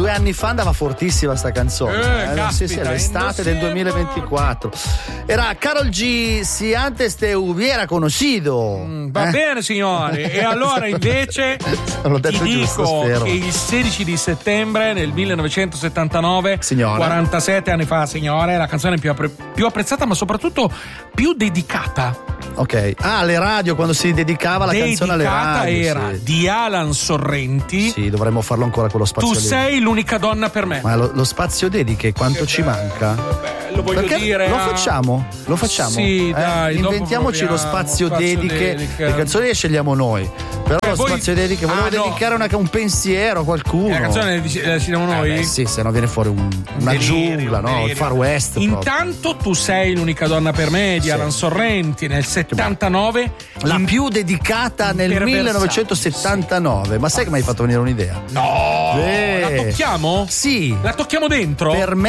2 anni fa andava fortissima sta canzone. Caspita, sì, l'estate del 2024. Era Karol G, si antes te hubiera conocido. Va bene, signori. E allora invece l'ho detto ti giusto, dico spero. che il 16 di settembre del 1979, Signora. 47 anni fa, signore, la canzone più apprezzata, ma soprattutto più dedicata. Ok. Alle radio, quando si dedicava la canzone alle radio. Era sì. di Alan Sorrenti. Sì, dovremmo farlo ancora con lo spazio Tu dediche. sei l'unica donna per me. Ma lo spazio dediche quanto ci manca? Lo voglio Perché dire. lo facciamo? Lo facciamo? Sì, dai. dopo Inventiamoci lo proviamo, spazio dediche. Le canzoni le scegliamo noi. Però lo voi- spazio dediche, volevo no. dedicare un pensiero a qualcuno. La canzone la decidiamo noi? Sì, se no viene fuori una delirio, giungla, no? delirio. Il Far West. proprio. Intanto tu sei l'unica donna per me di Alan Sorrenti nel 79. La più dedicata nel Per 1979. Ma sai che mi hai fatto venire un'idea? No! Sì. La tocchiamo? Sì. La tocchiamo dentro? Per me